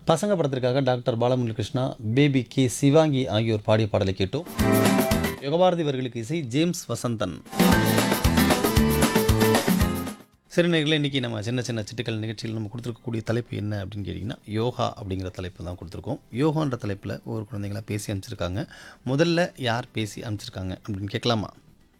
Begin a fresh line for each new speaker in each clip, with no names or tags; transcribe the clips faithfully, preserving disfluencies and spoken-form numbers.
பசங்க படத்திற்காக doctor Balamurali Krishna, baby K Shivangi ஆகியோர் பாடிய பாடலை கேட்டோம். யுகபாரதி அவர்களுக்கு இசை ஜேம்ஸ் வசந்தன். சரி நேயர்களே, இன்றைக்கி நம்ம சின்ன சின்ன சிட்டுக்கள் நிகழ்ச்சியில் நம்ம கொடுத்துருக்கக்கூடிய தலைப்பு என்ன அப்படின்னு கேட்டிங்கன்னா, யோகா அப்படிங்கிற தலைப்பு தான் கொடுத்துருக்கோம். யோகான்ற தலைப்பில் ஒவ்வொரு குழந்தைங்களா பேசி அனுப்பிச்சிருக்காங்க. முதல்ல யார் பேசி அனுப்பிச்சிருக்காங்க அப்படின்னு கேட்கலாமா?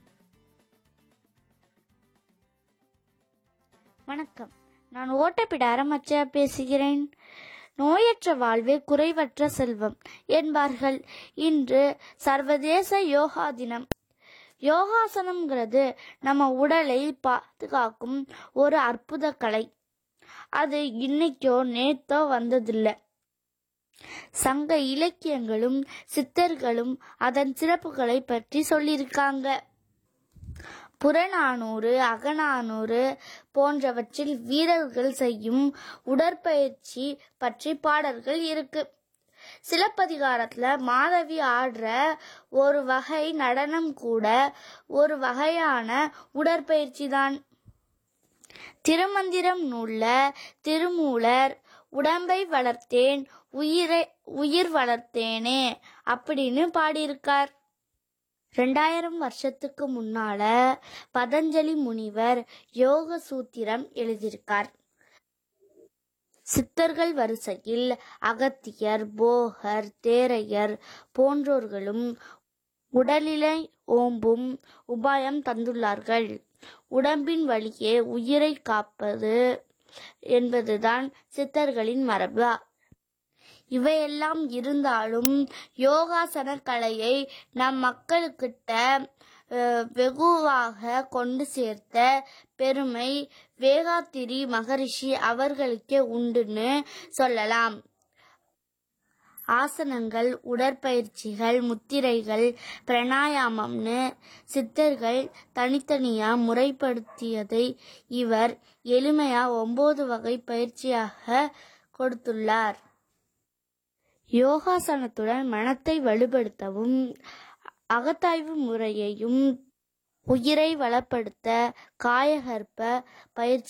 வணக்கம், நான் ஓட்டப்பிட அரமச்சா பேசுகிறேன். நோயற்ற வாழ்வே குறைவற்ற செல்வம் என்பார்கள். இன்று சர்வதேச யோகா தினம். யோகாசனம்ங்கிறது நம்ம உடலை பாதுகாக்கும் ஒரு அற்புத கலை. அது இன்னைக்கோ நேத்தோ வந்ததில்லை. சங்க இலக்கியங்களும் சித்தர்களும் அதன் சிறப்புகளை பற்றி சொல்லியிருக்காங்க. புறநானூறு, அகநானூறு போன்றவற்றில் வீரர்கள் செய்யும் உடற்பயிற்சி பற்றி பாடல்கள் இருக்கு. சிலப்பதிகாரத்துல மாதவி ஆடுற ஒரு வகை நடனம் கூட ஒரு வகையான உடற்பயிற்சி தான். திருமந்திரம் நூல்ல திருமூலர் உடம்பை வளர்த்தேன் உயிரை உயிர் வளர்த்தேனே அப்படின்னு பாடியிருக்கார். ரெண்டாயிரம் வருஷத்துக்கு முன்னால பதஞ்சலி முனிவர் யோக சூத்திரம் எழுதியிருக்கார். சித்தர்கள் வரிசையில் அகத்தியர், போகர், தேரையர் போன்றோர்களும் உடலிலை ஓம்பும் உபாயம் தந்துள்ளார்கள். உடம்பின் வழியே உயிரை காப்பது என்பதுதான் சித்தர்களின் மரபு. இவையெல்லாம் இருந்தாலும் யோகாசன கலையை நம் மக்களுக்கிட்ட வெகுவாக கொண்டு சேர்த்த பெருமை வேகாத்திரி மகரிஷி அவர்களுக்கே உண்டுன்னு சொல்லலாம். ஆசனங்கள், உடற்பயிற்சிகள், முத்திரைகள், பிராணாயாமம்னு சித்தர்கள் தனித்தனியா முறைப்படுத்தியதை இவர் எளிமையா ஒன்பது வகை பயிற்சியாக கொடுத்துள்ளார். யோகாசனத்துடன் மனத்தை வலுப்படுத்தவும் அகத்தாய்வு முறையையும் உயிரை வளப்படுத்த காயகற்ப பயிற்சி